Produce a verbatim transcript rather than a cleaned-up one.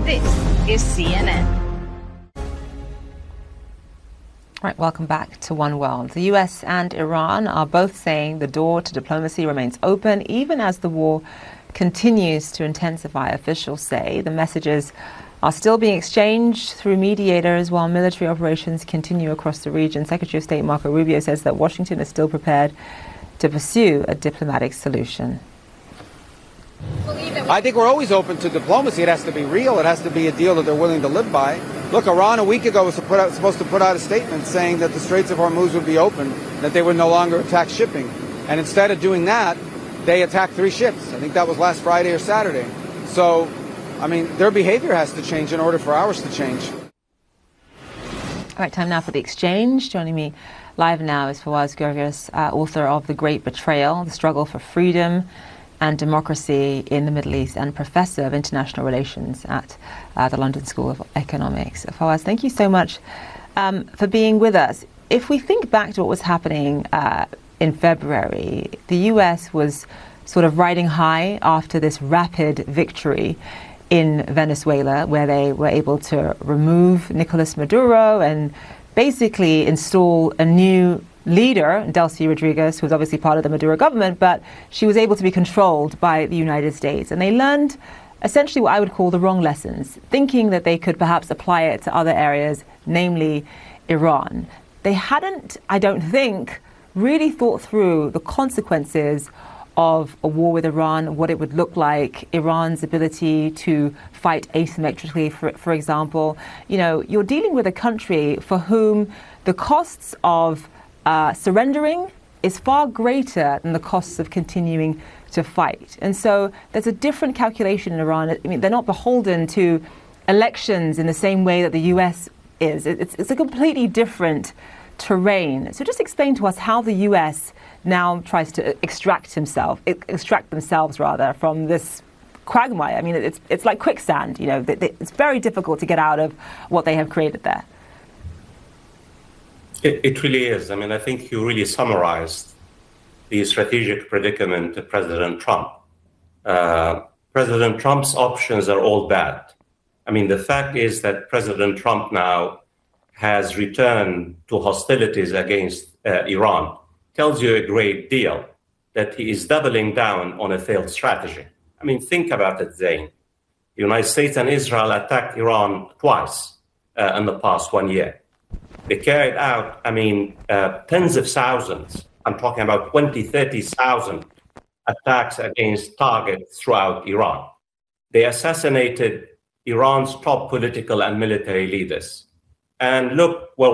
This is C N N. Right, welcome back to One World. The U S and Iran are both saying the door to diplomacy remains open, even as the war continues to intensify. Officials say the messages are still being exchanged through mediators while military operations continue across the region. Secretary of State Marco Rubio says that Washington is still prepared to pursue a diplomatic solution. I think we're always open to diplomacy. It has to be real. It has to be a deal that they're willing to live by. Look, Iran a week ago was to put out, supposed to put out a statement saying that the Straits of Hormuz would be open, that they would no longer attack shipping. And instead of doing that, they attacked three ships. I think that was last Friday or Saturday. So, I mean, their behavior has to change in order for ours to change. All right, time now for the exchange. Joining me live now is Fawaz Gerges, uh, author of The Great Betrayal, The Struggle for Freedom and Democracy in the Middle East, and Professor of International Relations at uh, the London School of Economics. Fawaz, thank you so much um, for being with us. If we think back to what was happening uh, in February, the U S was sort of riding high after this rapid victory in Venezuela, where they were able to remove Nicolas Maduro and basically install a new leader, Delcy Rodriguez, who was obviously part of the Maduro government, but she was able to be controlled by the United States. And they learned essentially what I would call the wrong lessons, thinking that they could perhaps apply it to other areas, namely Iran. They hadn't, I don't think, really thought through the consequences of a war with Iran, what it would look like, Iran's ability to fight asymmetrically, for, for example. You know, you're dealing with a country for whom the costs of Uh, surrendering is far greater than the costs of continuing to fight. And so there's a different calculation in Iran. I mean, they're not beholden to elections in the same way that the U S is. It's, it's a completely different terrain. So just explain to us how the U S now tries to extract himself, extract themselves rather, from this quagmire. I mean, it's, it's like quicksand, you know, it's very difficult to get out of what they have created there. It, it really is. I mean, I think you really summarized the strategic predicament of President Trump. Uh, President Trump's options are all bad. I mean, the fact is that President Trump now has returned to hostilities against uh, Iran tells you a great deal, that he is doubling down on a failed strategy. I mean, think about it, Zain. The United States and Israel attacked Iran twice uh, in the past one year. They carried out, I mean, uh, tens of thousands, I'm talking about twenty, thirty thousand attacks against targets throughout Iran. They assassinated Iran's top political and military leaders. And look, well,